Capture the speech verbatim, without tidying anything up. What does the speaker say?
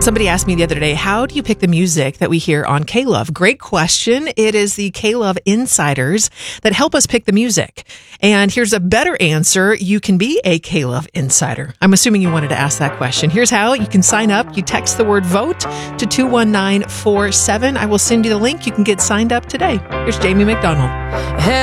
Somebody asked me the other day, how do you pick the music that we hear on K-Love? Great question. It is the K-Love insiders that help us pick the music. And here's a better answer. You can be a K-Love insider. I'm assuming you wanted to ask that question. Here's how. You can sign up. You text the word vote to two one nine four seven. I will send you the link. You can get signed up today. Here's Jamie McDonald.